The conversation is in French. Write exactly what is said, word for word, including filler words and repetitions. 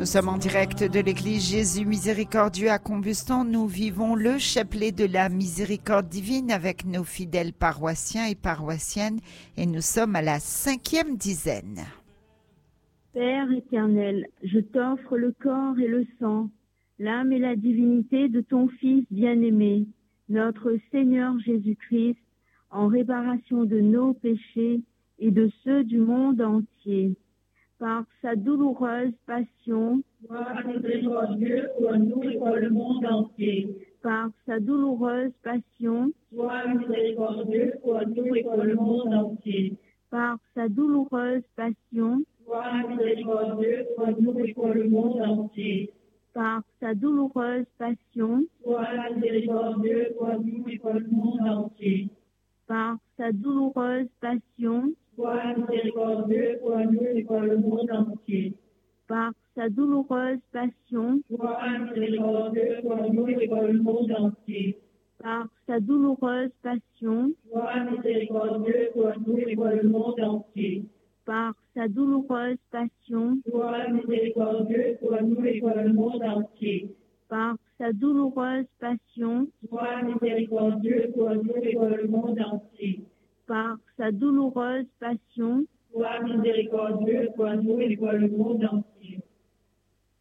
Nous sommes en direct de l'église Jésus Miséricordieux à Combuston. Nous vivons le chapelet de la miséricorde divine avec nos fidèles paroissiens et paroissiennes et nous sommes à la cinquième dizaine. Père éternel, je t'offre le corps et le sang, l'âme et la divinité de ton Fils bien-aimé, notre Seigneur Jésus-Christ, en réparation de nos péchés et de ceux du monde entier. Par sa douloureuse passion, sois miséricordieux pour nous et pour le monde entier. Par sa douloureuse passion, sois miséricordieux pour nous et pour le monde entier. Par sa douloureuse passion, sois miséricordieux pour nous et pour le monde entier. Par sa douloureuse passion, sois miséricordieux pour nous et pour le monde entier. Par sa douloureuse passion, sois miséricordieux pour nous et pour le monde entier. Par sa douloureuse passion, sois miséricordieux pour nous et pour le monde entier. Par sa douloureuse passion, sois miséricordieux pour nous et pour le monde entier. Par sa douloureuse passion, sois miséricordieux pour nous et pour le monde entier. Par sa douloureuse passion, sois miséricordieux pour nous et pour le monde entier. Par sa douloureuse passion, sois miséricordieux pour nous et pour le monde entier.